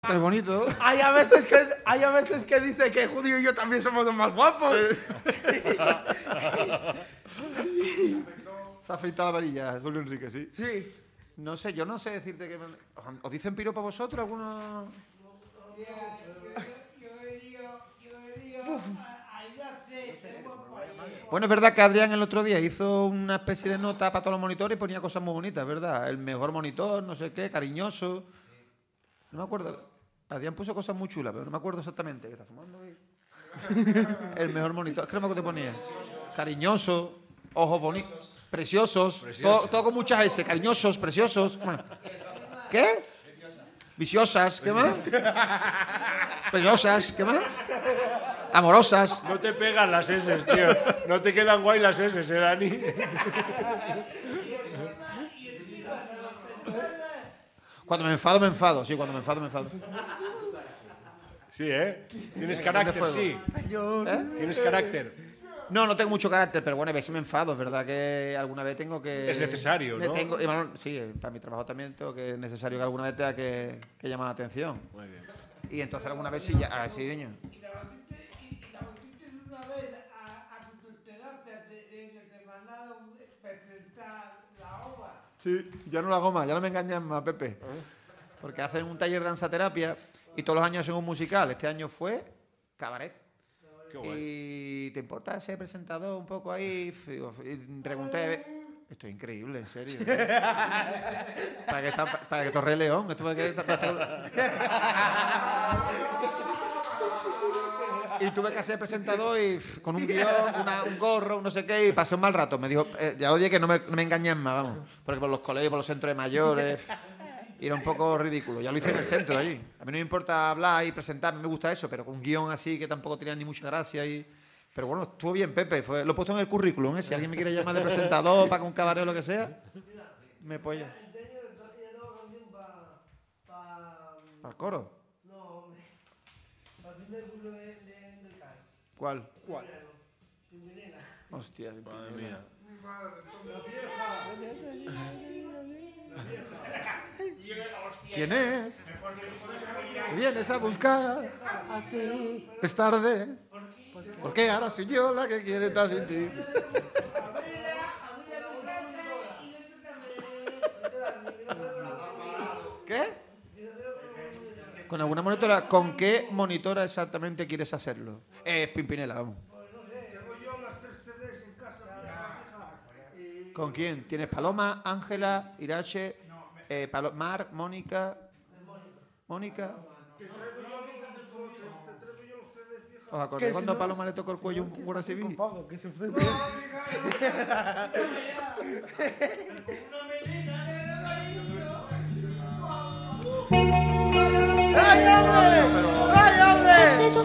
Es bonito. Hay a veces que dice que Judío y yo también somos los más guapos. Se ha afeitado la varilla, Julio Enrique, sí. Sí. No sé, yo no sé decirte que... ¿Os dicen piropo a vosotros algunos? Bueno, es verdad que Adrián el otro día hizo una especie de nota para todos los monitores y ponía cosas muy bonitas, ¿verdad? El mejor monitor, no sé qué, cariñoso. No me acuerdo. Adrián puso cosas muy chulas, pero no me acuerdo exactamente. ¿Qué está fumando ahí? El mejor monitor. ¿Qué no me acuerdo qué ponía? Cariñoso, ojos bonitos, preciosos. Todo con muchas S. Cariñosos, preciosos. ¿Qué? Viciosas. ¿Qué más? Peligrosas. ¿Qué más? Amorosas. No te pegan las S, tío. No te quedan guay las S, Dani. Cuando me enfado, me enfado. Sí, cuando me enfado, me enfado. Sí, ¿eh? Tienes carácter, sí. Tienes carácter. No tengo mucho carácter, pero bueno, a veces me enfado. Es verdad que alguna vez tengo que... Es necesario, ¿no? Sí, para mi trabajo también tengo que... Es necesario que alguna vez tenga que llamar la atención. Muy bien. Y entonces alguna vez sí, ya... sí, niño. Sí, ya no lo hago más, ya no me engañan más, Pepe. Porque hacen un taller de danzaterapia y todos los años hacen un musical. Este año fue cabaret. Qué guay. Y ¿te importa ser presentador un poco ahí? Y pregunté, esto es increíble, en serio. Para que torre León. Esto para que, y tuve que ser presentador y con un guión, un gorro, un no sé qué, y pasé un mal rato. Me dijo, ya lo dije que no me engañen más, vamos. Porque por los colegios, por los centros de mayores, y era un poco ridículo. Ya lo hice en el centro allí. A mí no me importa hablar y presentarme, me gusta eso, pero con un guión así que tampoco tenía ni mucha gracia. Pero bueno, estuvo bien, Pepe. Lo he puesto en el currículum, ¿eh? Si alguien me quiere llamar de presentador, para un cabaret o lo que sea, me apoya. ¿Para el coro? ¿Cuál? Hostia, Madre mía. ¿Quién es? Vienes a buscar. Es tarde. Porque ahora soy yo la que quiere estar sin ti. ¿Qué? ¿Con alguna monitora? ¿Con qué monitora exactamente quieres hacerlo? Pimpinela, vamos. ¿Con quién? ¿Tienes Paloma, Ángela, Irache, Mar, Mónica? ¿Mónica? ¿Os acordáis cuando a Paloma le tocó el cuello un guardia civil? ¿Qué se ofrece?